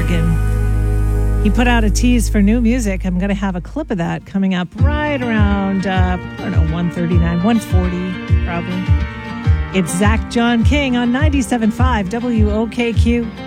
and he put out a tease for new music. I'm going to have a clip of that coming up right around, 1:39, 1:40 probably. It's Zach John King on 97.5 WOKQ.